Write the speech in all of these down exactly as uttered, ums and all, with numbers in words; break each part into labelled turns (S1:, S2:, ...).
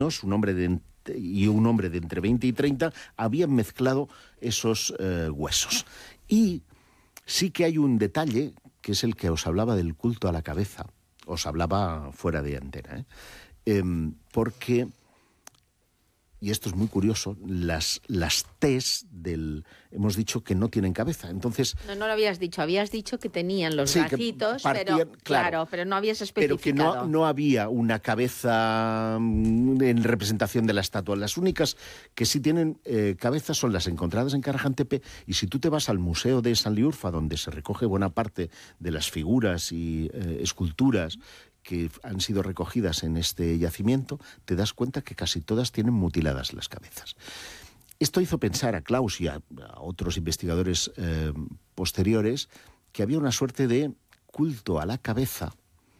S1: un hombre de, y un hombre de entre veinte y treinta habían mezclado esos eh, huesos. Y sí que hay un detalle, que es el que os hablaba del culto a la cabeza. Os hablaba fuera de antena, ¿eh? Eh, porque, y esto es muy curioso, las, las Ts del... Hemos dicho que no tienen cabeza, entonces...
S2: No, no lo habías dicho, habías dicho que tenían los
S1: sí,
S2: bracitos,
S1: partían,
S2: pero,
S1: claro,
S2: claro, pero no habías especificado.
S1: Pero que no, no había una cabeza en representación de la estatua. Las únicas que sí tienen eh, cabeza son las encontradas en Karahan Tepe, y si tú te vas al Museo de Sanliurfa, donde se recoge buena parte de las figuras y eh, esculturas que han sido recogidas en este yacimiento, te das cuenta que casi todas tienen mutiladas las cabezas. Esto hizo pensar a Klaus y a, a otros investigadores eh, posteriores que había una suerte de culto a la cabeza,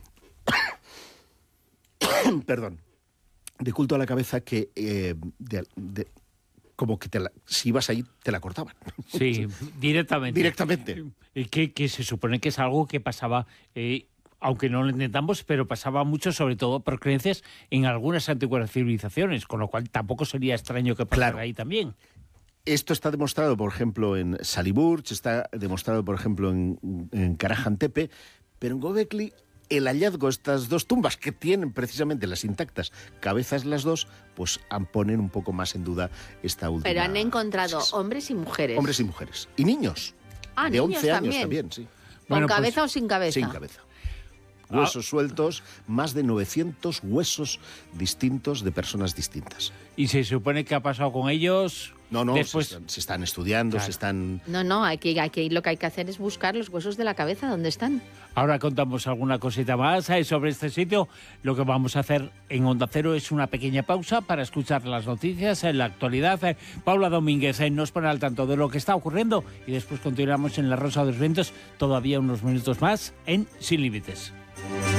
S1: perdón, de culto a la cabeza que eh, de, de, como que te la, si ibas ahí te la cortaban.
S3: Sí, directamente.
S1: Directamente.
S3: Que, que se supone que es algo que pasaba... Eh, aunque no lo intentamos, pero pasaba mucho, sobre todo por creencias en algunas antiguas civilizaciones, con lo cual tampoco sería extraño que pasara
S1: claro.
S3: ahí también.
S1: Esto está demostrado, por ejemplo, en Saliburch, está demostrado, por ejemplo, en, en Karahan Tepe, pero en Göbekli el hallazgo, estas dos tumbas que tienen precisamente las intactas cabezas las dos, pues ponen un poco más en duda esta última.
S2: Pero han encontrado
S1: tesis.
S2: hombres y mujeres.
S1: Hombres y mujeres. Y niños.
S2: Ah,
S1: de
S2: niños
S1: once años
S2: también.
S1: también, sí.
S2: ¿Con
S3: Bueno,
S2: cabeza
S3: pues,
S2: o sin cabeza?
S1: Sin cabeza. Huesos sueltos, más de novecientos huesos distintos de personas distintas.
S3: ¿Y se supone que ha pasado con ellos?
S1: No, no,
S3: Después...
S1: se, están, se están estudiando,
S3: Claro.
S1: se están...
S2: No, no, hay que, hay que, lo que hay que hacer es buscar los huesos de la cabeza, ¿dónde están?
S3: Ahora contamos alguna cosita más eh, sobre este sitio. Lo que vamos a hacer en Onda Cero es una pequeña pausa para escuchar las noticias en la actualidad. Eh, Paula Domínguez eh, nos pone al tanto de lo que está ocurriendo y después continuamos en La Rosa de los Vientos todavía unos minutos más en Sin Límites.